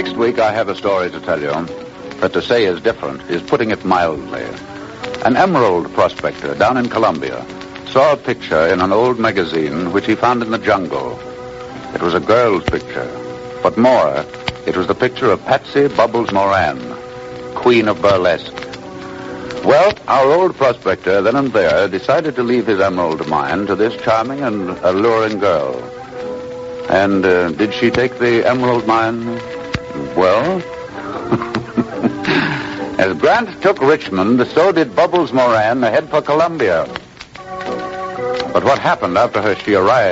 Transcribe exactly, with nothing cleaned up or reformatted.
Next week, I have a story to tell you that to say is different is putting it mildly. An emerald prospector down in Colombia saw a picture in an old magazine which he found in the jungle. It was a girl's picture, but more, it was the picture of Patsy Bubbles Moran, Queen of Burlesque. Well, our old prospector then and there decided to leave his emerald mine to this charming and alluring girl. And uh, did she take the emerald mine? Well, as Grant took Richmond, so did Bubbles Moran head for Columbia. But what happened after her she arrived